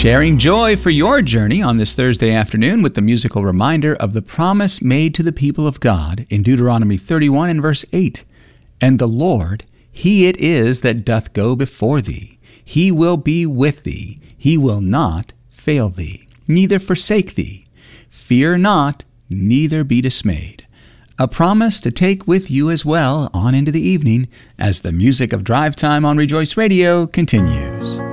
Sharing joy for your journey on this Thursday afternoon with the musical reminder of the promise made to the people of God in Deuteronomy 31 and verse 8. And the Lord, He it is that doth go before thee. He will be with thee. He will not fail thee, neither forsake thee. Fear not, neither be dismayed. A promise to take with you as well on into the evening as the music of Drive Time on Rejoice Radio continues.